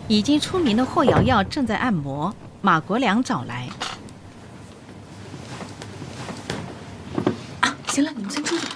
已经出名的霍瑶瑶正在按摩，马国良找来。 啊，行了，你们先出去。